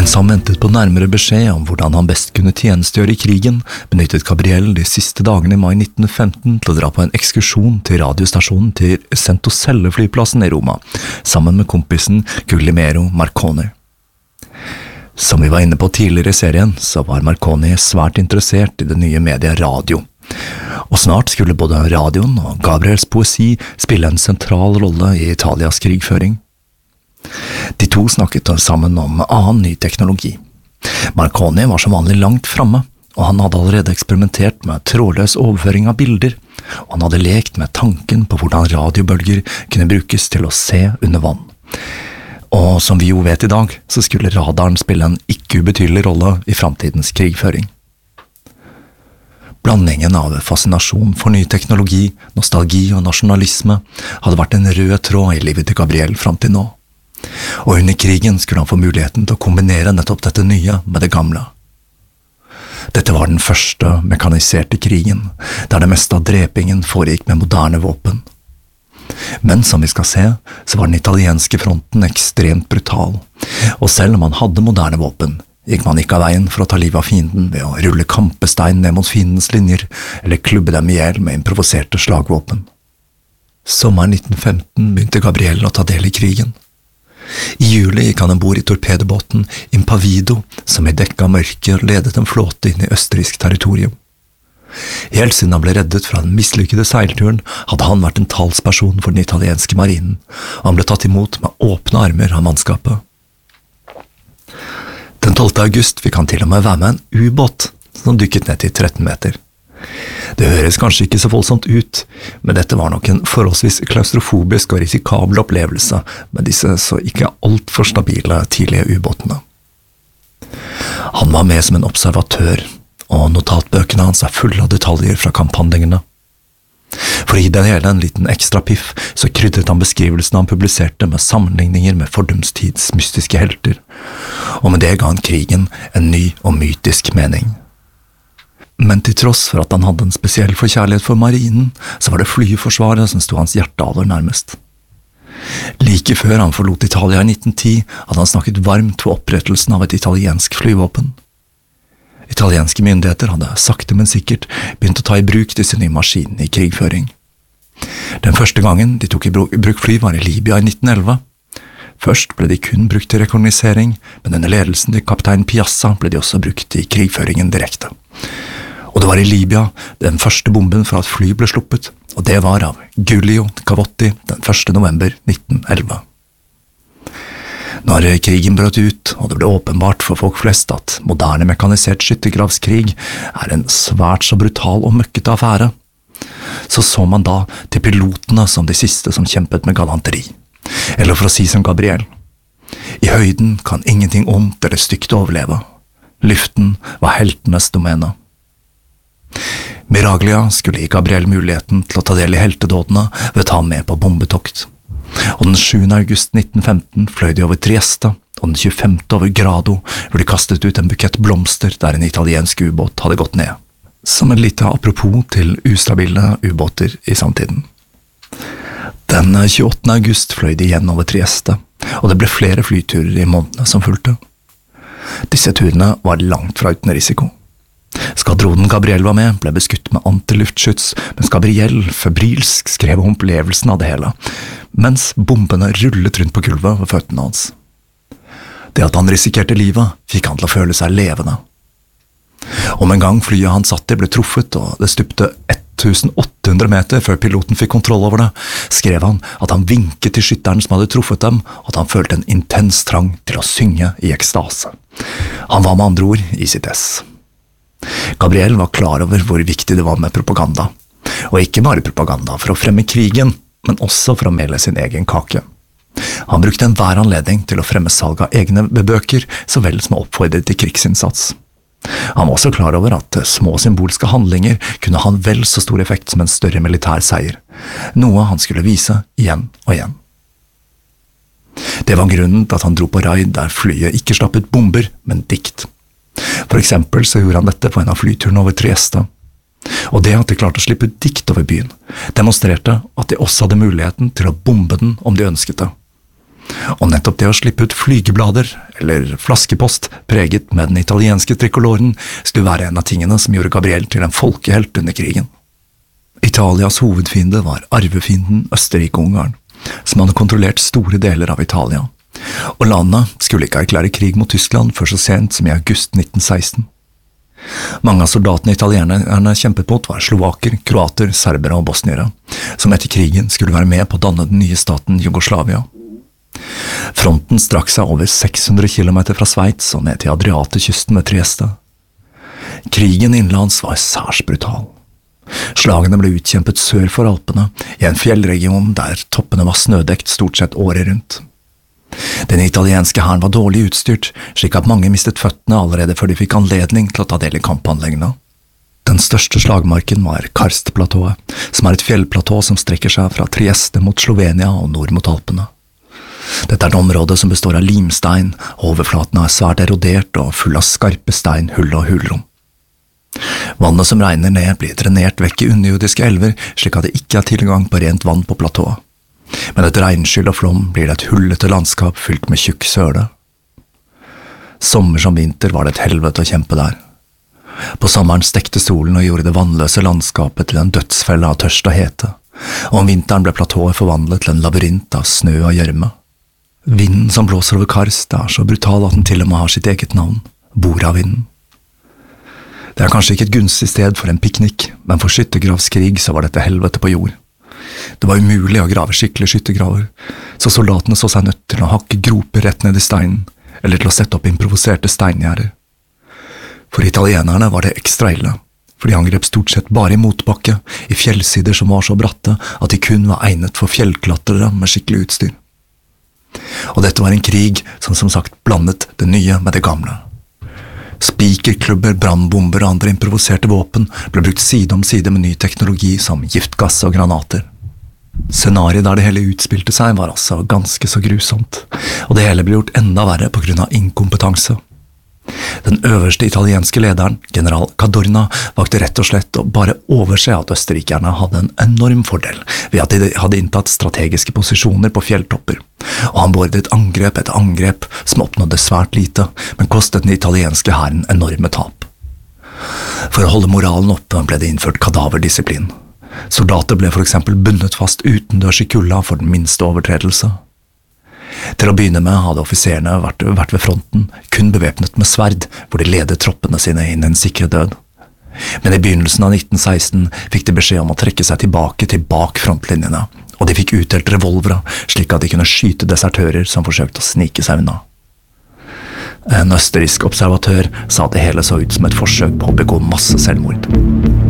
Mens han ventet på nærmere beskjed om hvordan han best kunne tjenestegjøre i krigen, benyttet Gabriel de siste dagene i mai 1915 til å dra på en ekskursjon til radiostasjonen til Centocelle-flyplassen i Roma, sammen med kompisen Guglielmo Marconi. Som vi var inne på tidligere i serien, så var Marconi svært interessert i det nye mediet radio. Og snart skulle både radioen og Gabriels poesi spille en sentral rolle i Italias krigføring. De to snakket sammen om annen ny teknologi. Marconi var som vanlig langt fremme, og han hadde allerede eksperimentert med trådløs overføring av bilder, og han hadde lekt med tanken på hvordan radiobølger kunne brukes til å se under vann. Og som vi jo vet i dag, så skulle radaren spille en ikke ubetydelig rolle i fremtidens krigføring. Blandingen av fascinasjon for ny teknologi, nostalgi og nasjonalisme hadde vært en rød tråd i livet til Gabriel frem til nå. Og under krigen skulle han få muligheten til å kombinere nettopp dette nye med det gamle. Dette var den første mekaniserte krigen, der det meste av drepingen foregikk med moderne våpen. Men som vi skal se, så var den italienske fronten ekstremt brutal, og selv om han hadde moderne våpen, gikk man ikke av veien for å ta livet av fienden ved å rulle kampestein ned mot fiendens linjer, eller klubbe dem ihjel med improviserte slagvåpen. Sommeren 1915 begynte Gabriel å ta del i krigen. I juli gikk han ombord i torpedobåten Impavido, som i dekka mørke ledet en flåte inn i østerriksk territorium. Helt siden han ble reddet fra den mislykkede seilturen, hadde han vært en talsperson for den italienske marinen, og han ble tatt imot med åpne armer av mannskapet. Den 12. august fikk han til og med være med en ubåt, som dykket ned til 13 meter. Det høres kanskje ikke så voldsomt ut, men dette var nok en forholdsvis klaustrofobisk og risikabel opplevelse med disse så ikke alt for stabile tidlige ubåtene. Han var med som en observatør, og notatbøkene hans fulle av detaljer fra kamphandlingene. For å gi det hele en liten ekstra piff, så krydret han beskrivelsen han publiserte med sammenligninger med fordumstids mystiske helter, og med det ga han krigen en ny og mytisk mening. Men til tross for at han hadde en spesiell forkjærlighet for marinen, så var det flyforsvaret som stod hans hjerte aller nærmest. Like før han forlot Italia i 1910, hadde han snakket varmt for opprettelsen av et italiensk flyvåpen. Italienske myndigheter hadde sakte men sikkert begynt å ta i bruk disse nye maskinene i krigføring. Den første gangen de tok i bruk fly var i Libya i 1911. Først ble de kun brukt til rekognosering, men under ledelsen til kaptein Piazza ble de også brukt i krigføringen direkte. Og det var i Libya den første bomben fra et fly ble sluppet, og det var av Giulio Cavotti den 1. november 1911. Når krigen brøt ut, og det ble åpenbart for folk flest at moderne mekanisert skyttergravskrig en svært så brutal og møkkete affære, så man da til pilotene som de siste som kjempet med galanteri. Eller for å si som Gabriel, i høyden kan ingenting ondt eller stygt overleve. Luften var heltenes domene. Miraglia skulle gi Gabriel muligheten til å ta del i heltedådene ved å ta med på bombetokt. Og den 7. august 1915 fløy de over Trieste, og den 25. over Grado, hvor de kastet ut en bukett blomster der en italiensk ubåt hadde gått ned. Som et lite apropos til ustabile ubåter i samtiden. Den 28. august fløy de igjen over Trieste, og det ble flere flyturer i månedene som fulgte. Disse turene var langt fra uten risiko. Skadronen Gabriel var med, ble beskutt med antiluftskyts, mens Gabriel febrilsk skrev om opplevelsen av det hele, mens bombene rullet rundt på gulvet ved føttene hans. Det at han risikerte livet, fikk han til å føle seg levende. Om en gang flyet han satt i ble truffet, og det stupte 1800 meter før piloten fikk kontroll over det, skrev han at han vinket til skytteren som hadde truffet dem, og at han følte en intens trang til å synge i ekstase. Han var med andre ord i sitt ess. Gabriel var klar over hvor viktig det var med propaganda, og ikke bare propaganda for å fremme krigen, men også for å mele sin egen kake. Han brukte enhver anledning til å fremme salg av egne bøker, så vel som å oppfordre til krigsinnsats. Han var også klar over at små symbolske handlinger kunne ha en vel så stor effekt som en større militær seier, noe han skulle vise igjen og igjen. Det var grunnen til at han dro på raid der flyet ikke slapp ut bomber, men dikt. For eksempel så gjorde han dette på en av flyturene over Trieste, og det at de klarte å slippe ut dikt over byen, demonstrerte at de også hadde muligheten til å bombe den om de ønsket det. og nettopp det å slippe ut flygeblader, eller flaskepost, preget med den italienske trikoloren, skulle være en av tingene som gjorde Gabriel til en folkehelt under krigen. Italias hovedfiende var arvefienden Østerrike-Ungarn, som hadde kontrollert store deler av Italia, og landet skulle ikke erklære krig mot Tyskland før så sent som i august 1916. Mange av soldatene italienerne kjempet mot var slovaker, kroater, serbere og bosniere, som etter krigen skulle være med på å danne den nye staten Jugoslavia. Fronten strakk seg over 600 kilometer fra Sveits og ned til Adriatekysten ved Trieste. Krigen innenlands var særs brutal. Slagene ble utkjempet sør for Alpene, i en fjellregion der toppene var snødekt stort sett året rundt. Den italienske hæren var dårlig utstyrt, slik at mange mistet føttene allerede før de fikk anledning til å ta del i kampanleggene. Den største slagmarken var Karstplatået, som er et fjellplatå som strekker seg fra Trieste mot Slovenia og nord mot Alpene. Dette er et område som består av limstein, og overflaten er svært erodert og full av skarpe stein, hull og hulrom. Vannet som regner ned blir drenert vekk i underjordiske elver, slik at det ikke er tilgang på rent vann på platået. Men etter regnskyll og flom blir det et hullete landskap fylt med tjukk søle. Sommer som vinter var det et helvete å kjempe der. På sommeren stekte solen og gjorde det vannløse landskapet til en dødsfelle av tørst og hete, og om vinteren ble platået forvandlet til en labyrint av snø og gjørme. Vinden som blåser over Karst er så brutal at den til og med har sitt eget navn, Boravinden. Det er kanskje ikke et gunstig sted for en piknik, men for skyttergravskrig så var dette helvete på jord. Det var umulig å grave skikkelige skyttergraver, så soldatene så seg nødt til å hakke groper rett ned i steinen, eller til å sette opp improviserte steingjerder. For italienerne var det ekstra ille, for de angrep stort sett bare i motbakke, i fjellsider som var så bratte at de kun var egnet for fjellklatrere med skikkelig utstyr. Og dette var en krig som sagt blandet det nye med det gamle. Spikerklubber, brannbomber og andre improviserte våpen ble brukt side om side med ny teknologi som giftgass og granater. Scenariet der det hele utspilte seg var altså ganske så grusomt, og det hele ble gjort enda verre på grunn av inkompetanse. Den øverste italienske lederen, general Cadorna, valgte rett og slett å bare overse at østerrikerne hadde en enorm fordel ved at de hadde inntatt strategiske posisjoner på fjelltopper, og han beordret angrep etter angrep som oppnådde svært lite, men kostet den italienske hæren enorme tap. For å holde moralen oppe ble det innført kadaverdisiplin. Soldater ble for eksempel bundet fast utendørs i kulda for den minste overtredelse. Til å begynne med hadde offiserene vært ved fronten, kun bevæpnet med sverd, hvor de ledet troppene sine inn i en sikre død. Men i begynnelsen av 1916 fikk de beskjed om å trekke seg tilbake til bak frontlinjene, og de fikk utdelt revolvere, slik at de kunne skyte desertører som forsøkte å snike seg unna. En østerriksk observatør sa at det hele så ut som et forsøk på å begå masse selvmord.